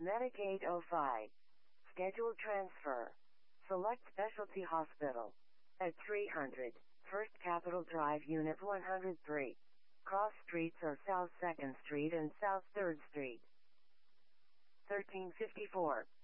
Medicaid 05. Schedule transfer. Select Specialty Hospital. At 300 First Capitol Drive, Unit 103. Cross streets are South 2nd Street and South 3rd Street. 1354.